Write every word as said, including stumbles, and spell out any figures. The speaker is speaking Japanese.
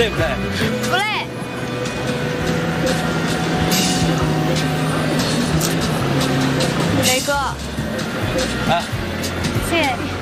累不累？ 不累。雷哥， 啊， 谢谢你。